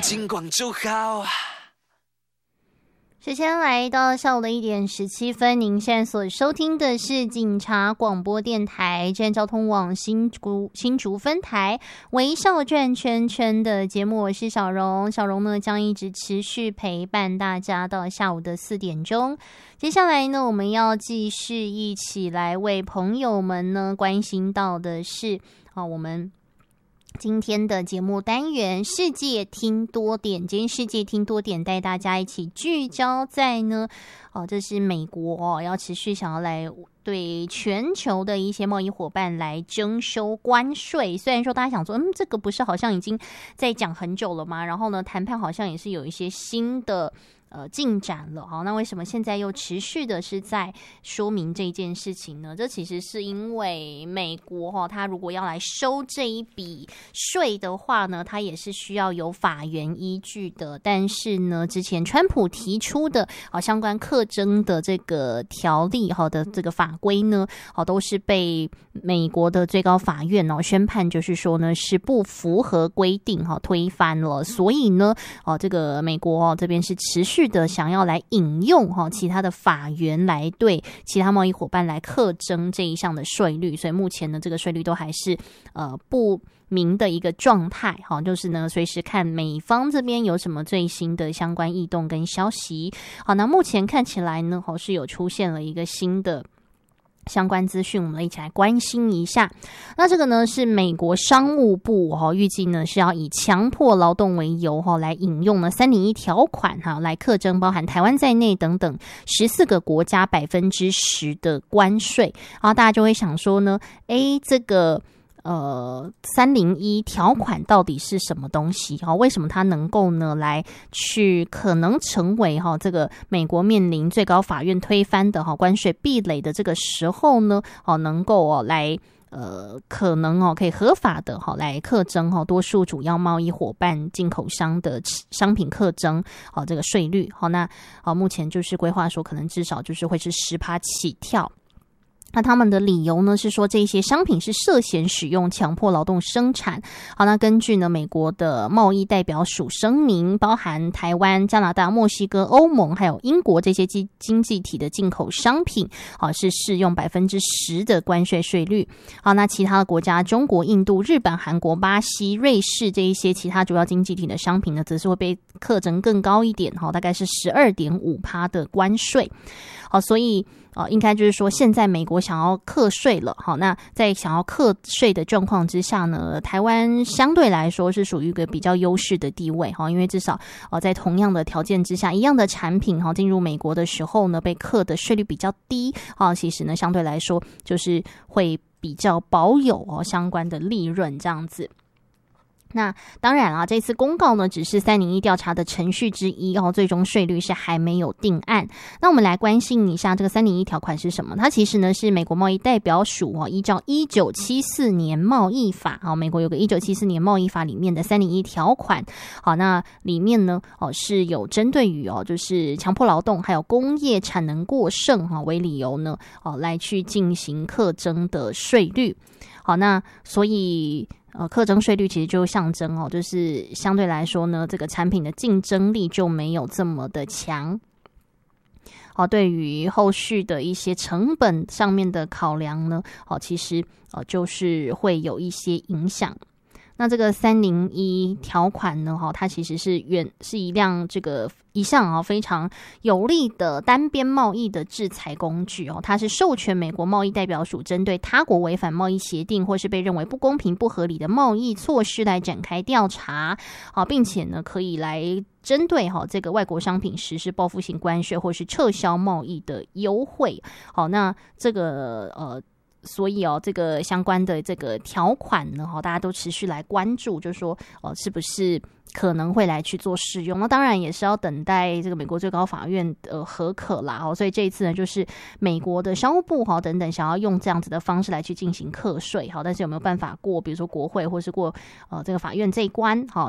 金广就好。 时间来到下午的1:17，您现在所收听的是警察广播电台站交通网新竹分台微笑转圈圈的节目，我是小荣。小荣呢将一直持续陪伴大家到下午的4点钟。接下来呢，我们要继续一起来为朋友们呢关心到的是我们今天的节目单元世界听多点，今天世界听多点带大家一起聚焦在呢这是美国要持续想要来对全球的一些贸易伙伴来征收关税。虽然说大家想说这个不是好像已经在讲很久了吗？然后呢谈判好像也是有一些新的进展了。好，那为什么现在又持续的是在说明这件事情呢？这其实是因为美国它如果要来收这一笔税的话呢，它也是需要有法源依据的。但是呢，之前川普提出的相关课征的这个条例的这个法规呢，都是被美国的最高法院宣判，就是说呢是不符合规定推翻了。所以呢这个美国这边是持续的想要来引用其他的法源来对其他贸易伙伴来课征这一项的税率，所以目前呢这个税率都还是不明的一个状态，就是呢随时看美方这边有什么最新的相关异动跟消息。好，那目前看起来呢是有出现了一个新的相关资讯，我们一起来关心一下。那这个呢是美国商务部预计呢是要以强迫劳动为由来引用呢301条款来课征包含台湾在内等等14个国家10%的关税。然后大家就会想说呢这个301条款到底是什么东西？为什么它能够呢来去可能成为这个美国面临最高法院推翻的关税壁垒的这个时候呢能够来可能可以合法的来课征多数主要贸易伙伴进口商的商品课征这个税率。那目前就是规划说可能至少就是会是10%起跳。那他们的理由呢是说这些商品是涉嫌使用强迫劳动生产。好，那根据呢美国的贸易代表署声明，包含台湾、加拿大、墨西哥、欧盟还有英国这些经济体的进口商品是适用10%的关税税率。好，那其他的国家中国、印度、日本、韩国、巴西、瑞士这一些其他主要经济体的商品呢则是会被课征更高一点，大概是12.5% 的关税。好，所以应该就是说现在美国想要课税了。好，那在想要课税的状况之下呢，台湾相对来说是属于一个比较优势的地位，因为至少在同样的条件之下，一样的产品进入美国的时候呢，被课的税率比较低，其实呢相对来说就是会比较保有相关的利润这样子。那当然这次公告呢只是301调查的程序之一最终税率是还没有定案。那我们来关心一下这个301条款是什么。它其实呢是美国贸易代表署依照1974年贸易法美国有个1974年贸易法里面的301条款。好，那里面呢是有针对于就是强迫劳动还有工业产能过剩为理由呢来去进行课征的税率。好，那所以课征税率其实就象征就是相对来说呢，这个产品的竞争力就没有这么的强。对于后续的一些成本上面的考量呢，其实就是会有一些影响。那这个301条款呢，它其实是一项非常有利的单边贸易的制裁工具它是授权美国贸易代表署针对他国违反贸易协定或是被认为不公平不合理的贸易措施来展开调查并且呢可以来针对这个外国商品实施报复性关税或是撤销贸易的优惠。好，那这个所以这个相关的这个条款呢大家都持续来关注，就是说是不是可能会来去做适用。那当然也是要等待这个美国最高法院的核可啦所以这一次呢就是美国的商务部等等想要用这样子的方式来去进行课税但是有没有办法过比如说国会或是过这个法院这一关那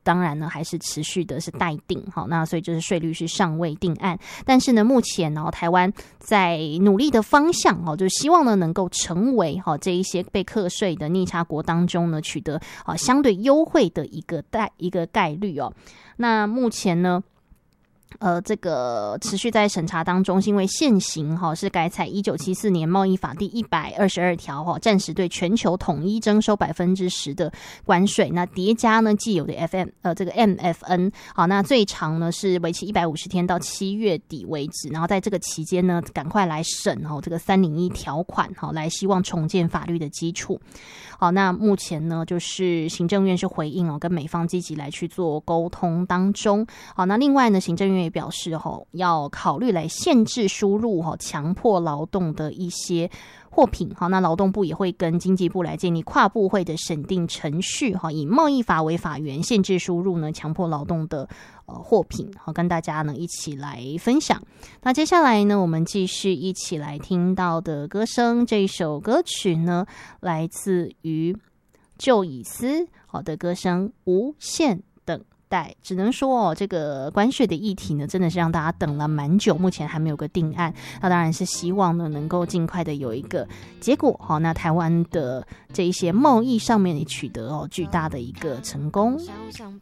当然呢还是持续的是待定，好，那所以就是税率是尚未定案，但是呢目前呢台湾在努力的方向就是希望呢能够成为这一些被课税的逆差国当中呢取得相对优惠的一个概率哦。那目前呢这个持续在审查当中，是因为现行是改采1974年贸易法第122条暂时对全球统一征收 10% 的关税，那叠加呢既有的这个 MFN 好，那最长呢是为期150天到7月底为止，然后在这个期间呢赶快来审这个301条款来希望重建法律的基础。好，那目前呢就是行政院是回应跟美方积极来去做沟通当中。好，那另外呢行政院也表示要考虑来限制输入强迫劳动的一些货品。好，那劳动部也会跟经济部来建立跨部会的审定程序，以贸易法为法源，限制输入呢强迫劳动的货品。好，跟大家呢一起来分享。那接下来呢我们继续一起来听到的歌声，这一首歌曲呢来自于就以斯的歌声《无限等待》。只能说这个关税的议题呢真的是让大家等了蛮久，目前还没有个定案，那当然是希望呢能够尽快的有一个结果。好，那台湾的这一些贸易上面也取得巨大的一个成功。 想想